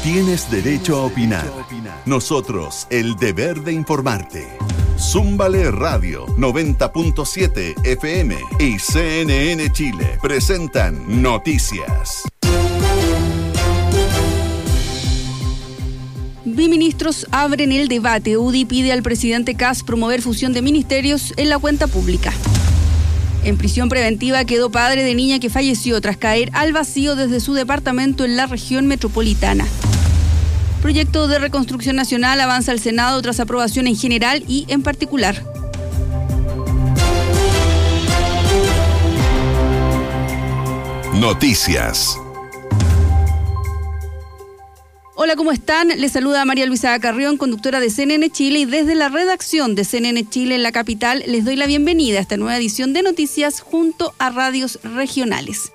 Tienes derecho a opinar. Nosotros, el deber de informarte. Zúmbale Radio 90.7 FM y CNN Chile presentan Noticias. Biministros abren el debate. UDI pide al presidente Kast promover fusión de ministerios en la cuenta pública. En prisión preventiva quedó padre de niña que falleció tras caer al vacío desde su departamento en la región metropolitana. Proyecto de reconstrucción nacional avanza al Senado tras aprobación en general y en particular. Noticias. Hola, ¿cómo están? Les saluda María Luisa Carrión, conductora de CNN Chile, y desde la redacción de CNN Chile en la capital les doy la bienvenida a esta nueva edición de Noticias junto a radios regionales.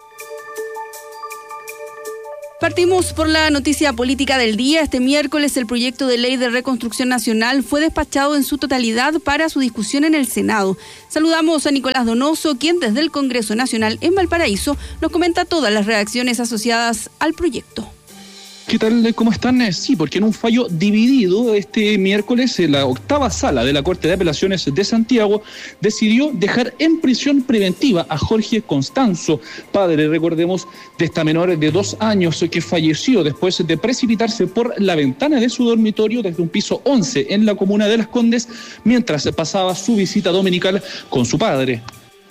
Partimos por la noticia política del día. Este miércoles el proyecto de ley de reconstrucción nacional fue despachado en su totalidad para su discusión en el Senado. Saludamos a Nicolás Donoso, quien desde el Congreso Nacional en Valparaíso nos comenta todas las reacciones asociadas al proyecto. ¿Qué tal? ¿Cómo están? Sí, porque en un fallo dividido este miércoles, la octava sala de la Corte de Apelaciones de Santiago decidió dejar en prisión preventiva a Jorge Constanzo, padre, recordemos, de esta menor de 2 años que falleció después de precipitarse por la ventana de su dormitorio desde un piso 11 en la comuna de Las Condes mientras pasaba su visita dominical con su padre.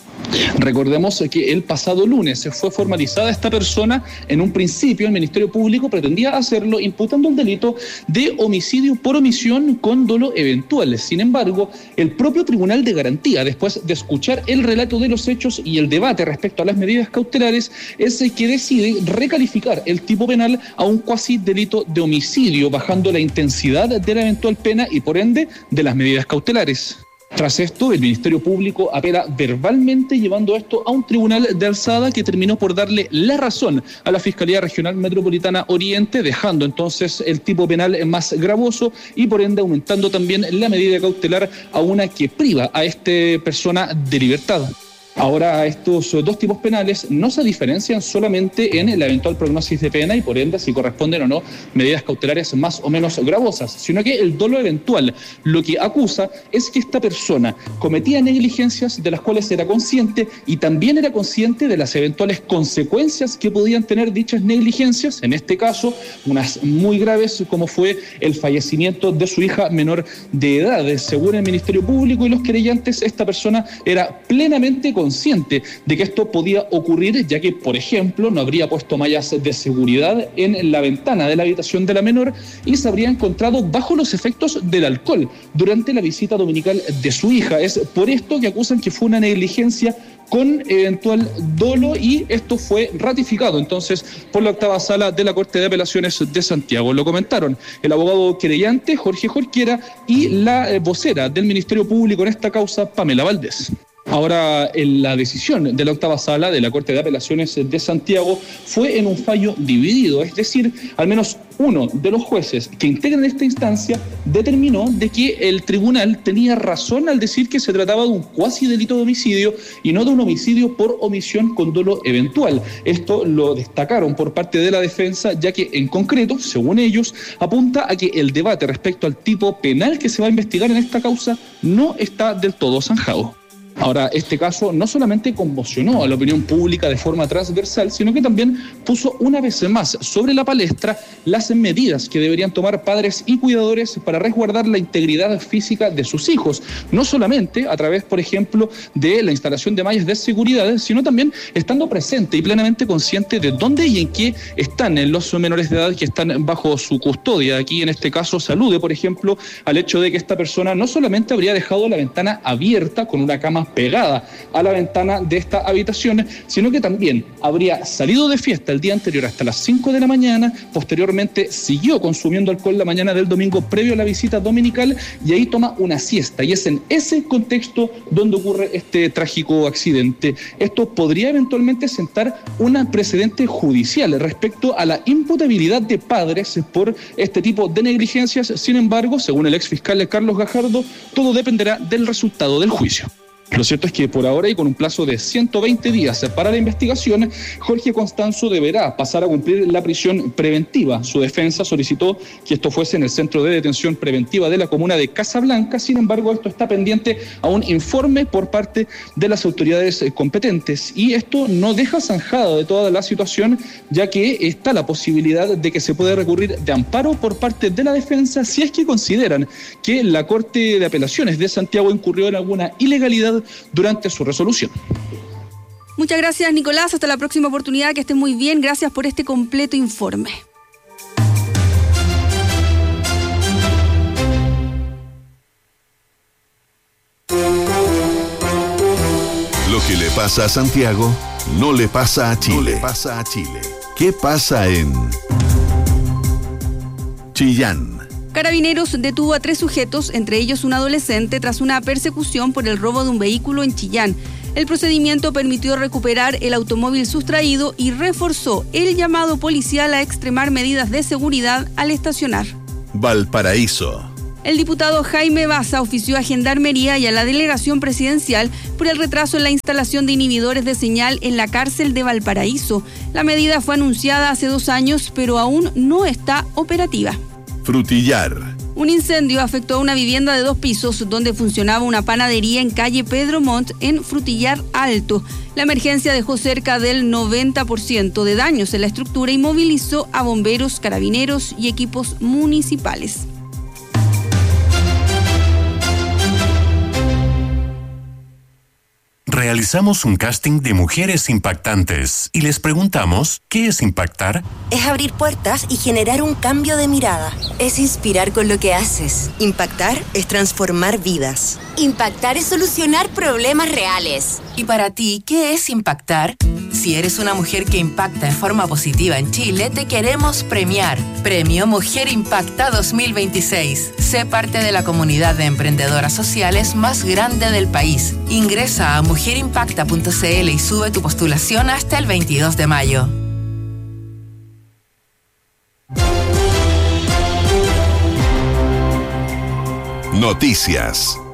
Recordemos que el pasado lunes fue formalizada esta persona. En un principio el Ministerio Público pretendía hacerlo imputando el delito de homicidio por omisión con dolo eventual. Sin embargo, el propio Tribunal de Garantía, después de escuchar el relato de los hechos y el debate respecto a las medidas cautelares, es el que decide recalificar el tipo penal a un cuasi delito de homicidio, bajando la intensidad de la eventual pena y por ende de las medidas cautelares. Tras esto, el Ministerio Público apela verbalmente, llevando esto a un tribunal de alzada que terminó por darle la razón a la Fiscalía Regional Metropolitana Oriente, dejando entonces el tipo penal más gravoso y por ende aumentando también la medida cautelar a una que priva a esta persona de libertad. Ahora, estos dos tipos penales no se diferencian solamente en la eventual prognosis de pena y por ende si corresponden o no medidas cautelares más o menos gravosas, sino que el dolo eventual lo que acusa es que esta persona cometía negligencias de las cuales era consciente y también era consciente de las eventuales consecuencias que podían tener dichas negligencias, en este caso unas muy graves como fue el fallecimiento de su hija menor de edad. Según el Ministerio Público y los querellantes, esta persona era plenamente consciente de que esto podía ocurrir, ya que, por ejemplo, no habría puesto mallas de seguridad en la ventana de la habitación de la menor y se habría encontrado bajo los efectos del alcohol durante la visita dominical de su hija. Es por esto que acusan que fue una negligencia con eventual dolo y esto fue ratificado entonces por la octava sala de la Corte de Apelaciones de Santiago. Lo comentaron el abogado querellante Jorge Jorquera y la vocera del Ministerio Público en esta causa, Pamela Valdés. Ahora, la decisión de la octava sala de la Corte de Apelaciones de Santiago fue en un fallo dividido, es decir, al menos uno de los jueces que integran esta instancia determinó de que el tribunal tenía razón al decir que se trataba de un cuasi delito de homicidio y no de un homicidio por omisión con dolo eventual. Esto lo destacaron por parte de la defensa, ya que en concreto, según ellos, apunta a que el debate respecto al tipo penal que se va a investigar en esta causa no está del todo zanjado. Ahora, este caso no solamente conmocionó a la opinión pública de forma transversal, sino que también puso una vez más sobre la palestra las medidas que deberían tomar padres y cuidadores para resguardar la integridad física de sus hijos, no solamente a través, por ejemplo, de la instalación de mallas de seguridad, sino también estando presente y plenamente consciente de dónde y en qué están los menores de edad que están bajo su custodia. Aquí, en este caso, se alude, por ejemplo, al hecho de que esta persona no solamente habría dejado la ventana abierta con una cama pegada a la ventana de esta habitación, sino que también habría salido de fiesta el día anterior hasta las 5 de la mañana, posteriormente siguió consumiendo alcohol la mañana del domingo previo a la visita dominical y ahí toma una siesta, y es en ese contexto donde ocurre este trágico accidente. Esto podría eventualmente sentar un precedente judicial respecto a la imputabilidad de padres por este tipo de negligencias. Sin embargo, según el exfiscal Carlos Gajardo, todo dependerá del resultado del juicio. Lo cierto es que por ahora y con un plazo de 120 días para la investigación, Jorge Constanzo deberá pasar a cumplir la prisión preventiva. Su defensa solicitó que esto fuese en el centro de detención preventiva de la comuna de Casablanca. Sin embargo, esto está pendiente a un informe por parte de las autoridades competentes. Y esto no deja zanjada de toda la situación, ya que está la posibilidad de que se pueda recurrir de amparo por parte de la defensa si es que consideran que la Corte de Apelaciones de Santiago incurrió en alguna ilegalidad durante su resolución. Muchas gracias, Nicolás. Hasta la próxima oportunidad. Que esté muy bien. Gracias por este completo informe. Lo que le pasa a Santiago no le pasa a Chile. ¿Qué pasa en Chillán? Carabineros detuvo a 3 sujetos, entre ellos un adolescente, tras una persecución por el robo de un vehículo en Chillán. El procedimiento permitió recuperar el automóvil sustraído y reforzó el llamado policial a extremar medidas de seguridad al estacionar. Valparaíso. El diputado Jaime Baza ofició a Gendarmería y a la delegación presidencial por el retraso en la instalación de inhibidores de señal en la cárcel de Valparaíso. La medida fue anunciada hace 2 años, pero aún no está operativa. Frutillar. Un incendio afectó a una vivienda de 2 pisos donde funcionaba una panadería en calle Pedro Montt en Frutillar Alto. La emergencia dejó cerca del 90% de daños en la estructura y movilizó a bomberos, carabineros y equipos municipales. Realizamos un casting de mujeres impactantes y les preguntamos, ¿qué es impactar? Es abrir puertas y generar un cambio de mirada. Es inspirar con lo que haces. Impactar es transformar vidas. Impactar es solucionar problemas reales. ¿Y para ti, qué es impactar? Si eres una mujer que impacta de forma positiva en Chile, te queremos premiar. Premio Mujer Impacta 2026. Sé parte de la comunidad de emprendedoras sociales más grande del país. Ingresa a mujerimpacta.cl y sube tu postulación hasta el 22 de mayo. Noticias.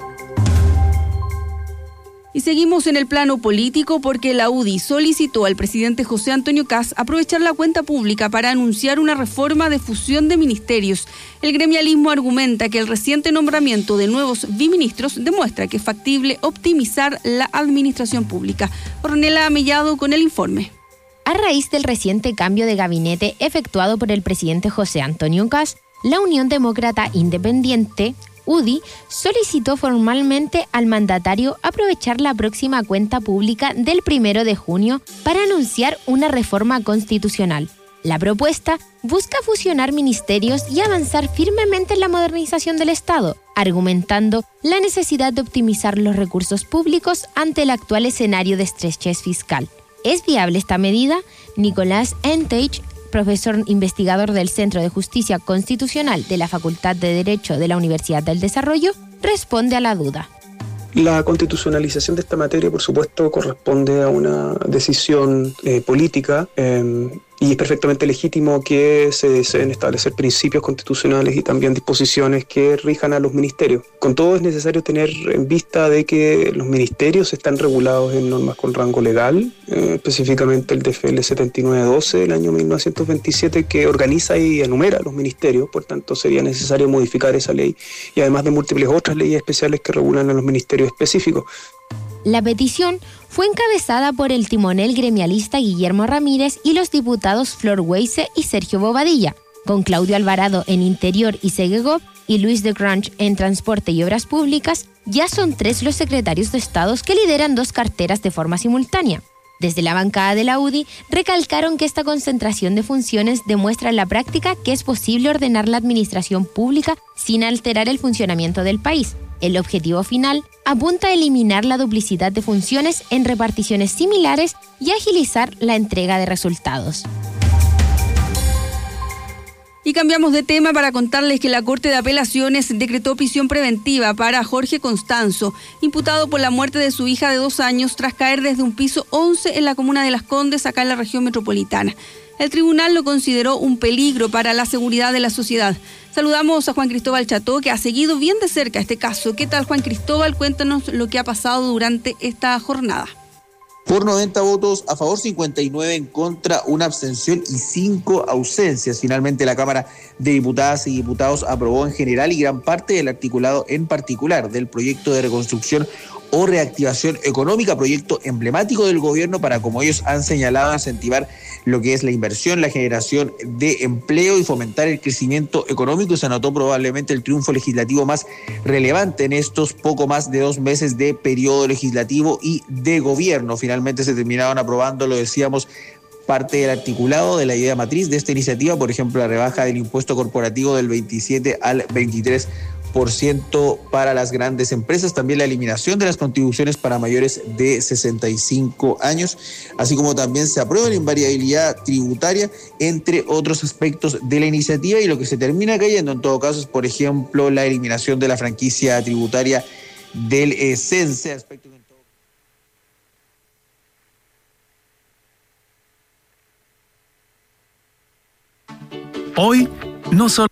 Y seguimos en el plano político porque la UDI solicitó al presidente José Antonio Kast aprovechar la cuenta pública para anunciar una reforma de fusión de ministerios. El gremialismo argumenta que el reciente nombramiento de nuevos biministros demuestra que es factible optimizar la administración pública. Ornella Mellado con el informe. A raíz del reciente cambio de gabinete efectuado por el presidente José Antonio Kast, la Unión Demócrata Independiente, UDI, solicitó formalmente al mandatario aprovechar la próxima cuenta pública del 1 de junio para anunciar una reforma constitucional. La propuesta busca fusionar ministerios y avanzar firmemente en la modernización del Estado, argumentando la necesidad de optimizar los recursos públicos ante el actual escenario de estrechez fiscal. ¿Es viable esta medida? Nicolás Entech, profesor investigador del Centro de Justicia Constitucional de la Facultad de Derecho de la Universidad del Desarrollo, responde a la duda. La constitucionalización de esta materia, por supuesto, corresponde a una decisión política y es perfectamente legítimo que se deseen establecer principios constitucionales y también disposiciones que rijan a los ministerios. Con todo, es necesario tener en vista de que los ministerios están regulados en normas con rango legal, específicamente el DFL 7912 del año 1927, que organiza y enumera los ministerios. Por tanto, sería necesario modificar esa ley y además de múltiples otras leyes especiales que regulan a los ministerios específicos. La petición fue encabezada por el timonel gremialista Guillermo Ramírez y los diputados Flor Weisse y Sergio Bobadilla, con Claudio Alvarado en Interior y Segegov y Luis de Grange en Transporte y Obras Públicas. Ya son 3 los secretarios de Estado que lideran 2 carteras de forma simultánea. Desde la bancada de la UDI recalcaron que esta concentración de funciones demuestra en la práctica que es posible ordenar la administración pública sin alterar el funcionamiento del país. El objetivo final apunta a eliminar la duplicidad de funciones en reparticiones similares y agilizar la entrega de resultados. Y cambiamos de tema para contarles que la Corte de Apelaciones decretó prisión preventiva para Jorge Constanzo, imputado por la muerte de su hija de 2 años tras caer desde un piso 11 en la comuna de Las Condes, acá en la región metropolitana. El tribunal lo consideró un peligro para la seguridad de la sociedad. Saludamos a Juan Cristóbal Cható, que ha seguido bien de cerca este caso. ¿Qué tal, Juan Cristóbal? Cuéntanos lo que ha pasado durante esta jornada. Por 90 votos a favor, 59 en contra, una abstención y 5 ausencias. Finalmente, la Cámara de Diputadas y Diputados aprobó en general y gran parte del articulado en particular del proyecto de reconstrucción o reactivación económica, proyecto emblemático del gobierno para, como ellos han señalado, incentivar lo que es la inversión, la generación de empleo y fomentar el crecimiento económico. Se anotó probablemente el triunfo legislativo más relevante en estos poco más de 2 meses de periodo legislativo y de gobierno. Finalmente se terminaron aprobando, lo decíamos, parte del articulado de la idea matriz de esta iniciativa, por ejemplo, la rebaja del impuesto corporativo del 27 al 23% para las grandes empresas, también la eliminación de las contribuciones para mayores de 65 años, así como también se aprueba la invariabilidad tributaria, entre otros aspectos de la iniciativa. Y lo que se termina cayendo en todo caso es, por ejemplo, la eliminación de la franquicia tributaria del CENSE, aspecto que Hoy no solo